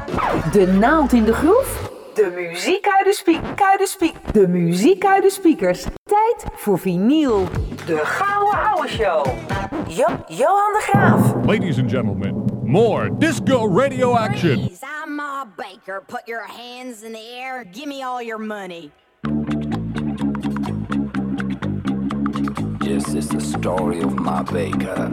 De naald in de groef. De muziek uit de muziek uit de speakers. Tijd voor vinyl. De Gouden Ouwe Show. Johan de Graaf. Ladies and gentlemen, more disco radio action. Please, I'm Ma Baker. Put your hands in the air. Give me all your money. This is the story of Ma Baker.